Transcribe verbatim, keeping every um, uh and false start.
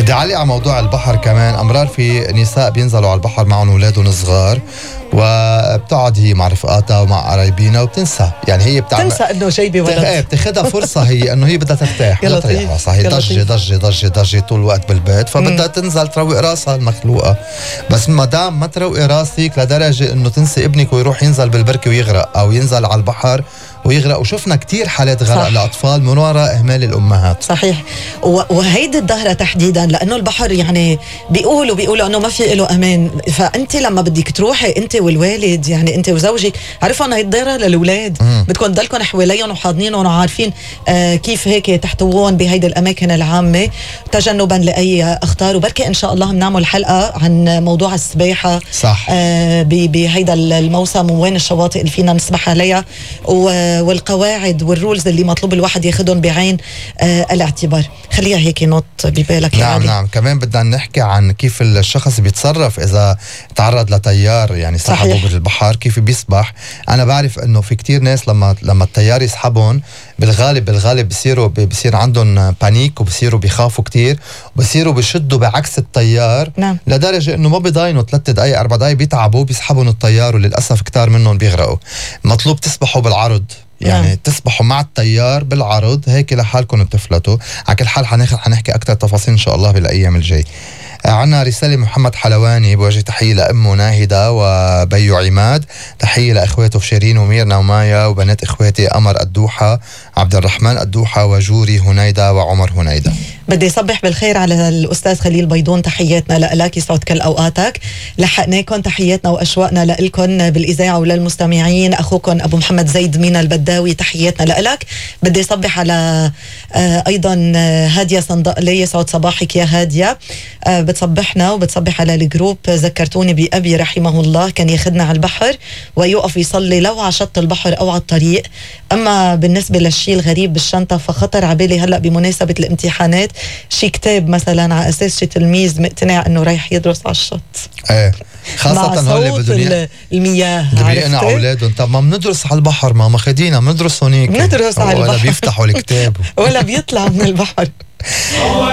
بدي أعلق على موضوع البحر كمان. أمرار في نساء بينزلوا على البحر معهم أولادهم صغار، وبتقعد هي مع رفقاتها ومع قرايبينا وبتنسى، يعني هي بتعمل تنسى انه جايبه ولد. ايه بتاخدها فرصة هي انه هي بدها ترتاح، يا بدها تريح لطيف، راسها، هي يا ضجة لطيف. ضجة ضجة ضجة طول الوقت بالبيت، فبدها تنزل تروق راسها المخلوقة. بس ما دام ما تروقي راسك لدرجة انه تنسي ابنك ويروح ينزل بالبركة ويغرق، او ينزل على البحر ويغرق، وشفنا كتير حالات غرق صح. لأطفال من وراء إهمال الأمهات. صحيح. و- وهيدي الظاهرة تحديدا لأنه البحر يعني بيقولوا بيقولوا أنه ما في له أمان، فأنت لما بدك تروحي أنت والوالد، يعني أنت وزوجك، عرفوا أنه هي الضيرة للأولاد، بدكم تضلكم حواليهم وحاضنينهم وعارفين آه كيف هيك تحتوون بهيدي الأماكن العامة تجنبا لأي أخطار. وبركي إن شاء الله بنعمل حلقة عن موضوع السباحة صح. آه ب- بهيدا الموسم، وين الشواطئ اللي فينا نسبح عليها، و- والقواعد والرولز اللي مطلوب الواحد ياخدهم بعين آه الاعتبار. خليها هيك نوت ببالك يا نعم علي. نعم. كمان بدنا نحكي عن كيف الشخص بيتصرف إذا تعرض لتيار يعني سحبه صحيح. بالبحر، كيف بيسبح. أنا بعرف إنه في كتير ناس لما لما التيار يسحبهم بالغالب بالغالب بيصيروا بيصير عندهم بانيك، وبصيروا بيخافوا كتير، وبصيروا بيشدوا بعكس التيار. نعم. لدرجة إنه ما بيضاينوا ثلاث دقايق أربع دقايق بيتعبوا بيسحبون التيار، وللأسف كتار منهم بيغرقوا. مطلوب تسبحوا بالعرض، يعني نعم. تسبحوا مع التيار بالعرض، هيك لحالكم بتفلتوا. على كل حال حناخد حنحكي أكتر تفاصيل إن شاء الله بالأيام الجاي. عنا رسالة محمد حلواني بوجه تحية لأمه ناهدة وبيو عماد، تحية لأخواته شيرين وميرنا ومايا، وبنات إخواتي أمر الدوحة، عبد الرحمن الدوحة، وجوري هنيدة، وعمر هنيدة. بدي صبح بالخير على الأستاذ خليل بيضون، تحياتنا لك، يسعد كل أوقاتك. لحقناكم، تحياتنا وأشواقنا لكم بالإذاعة وللمستمعين. أخوكم أبو محمد زيد مينا البداوي، تحياتنا لك. بدي صبح على آه أيضا آه هادية صندقلي، يسعد صباحك يا هادية. آه بتصبحنا وبتصبح على الجروب. ذكرتوني بأبي رحمه الله، كان ياخدنا على البحر ويقف يصلي لو على شط البحر أو على الطريق. أما بالنسبة للشيء الغريب بالشنطة فخطر عبالي هلأ بمناسبة الامتحانات شي كتاب مثلا على أساس شي تلميذ مقتنع أنه رايح يدرس على الشط. ايه خاصة مع هول اللي صوت بدهم ال- المياه، بدهم يقنعوا عرفتي؟ أولادهم. طب ما بندرس على البحر، ما ما خدينا بندرس هونيك، بندرس على ولا البحر. بيفتحوا الكتاب ولا بيطلع من البحر.